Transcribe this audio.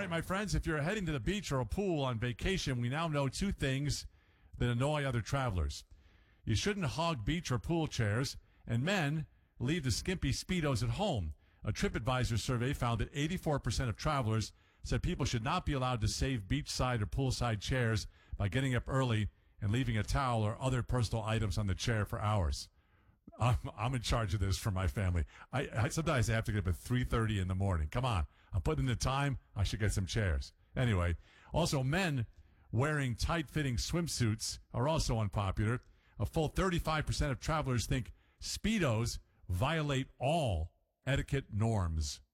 right, my friends, if you're heading to the beach or a pool on vacation, we now know two things that annoy other travelers. You shouldn't hog beach or pool chairs, and men leave the skimpy Speedos at home. A TripAdvisor survey found that 84% of travelers said people should not be allowed to save beachside or poolside chairs by getting up early and leaving a towel or other personal items on the chair for hours. I'm in charge of this for my family. I sometimes have to get up at 3:30 in the morning. Come on. I'm putting in the time. I should get some chairs. Anyway, also men wearing tight-fitting swimsuits are also unpopular. A full 35% of travelers think Speedos violate all etiquette norms.